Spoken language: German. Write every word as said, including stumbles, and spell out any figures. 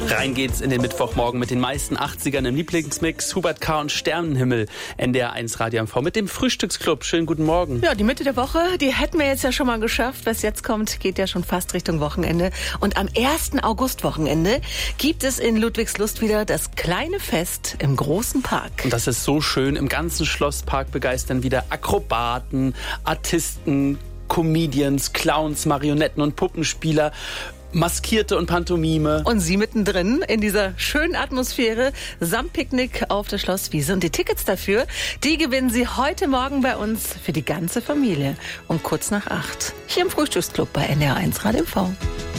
Rein geht's in den Mittwochmorgen mit den meisten achtzigern im Lieblingsmix. Hubert K. und Sternenhimmel, N D R eins Radio M V mit dem Frühstücksclub. Schönen guten Morgen. Ja, die Mitte der Woche, die hätten wir jetzt ja schon mal geschafft. Was jetzt kommt, geht ja schon fast Richtung Wochenende. Und am ersten August-Wochenende gibt es in Ludwigslust wieder das kleine Fest im großen Park. Und das ist so schön. Im ganzen Schlosspark begeistern wieder Akrobaten, Artisten, Comedians, Clowns, Marionetten und Puppenspieler, Maskierte und Pantomime. Und Sie mittendrin in dieser schönen Atmosphäre samt Picknick auf der Schlosswiese. Und die Tickets dafür, die gewinnen Sie heute Morgen bei uns für die ganze Familie um kurz nach acht. Hier im Frühstücksclub bei N D R eins Radio M V.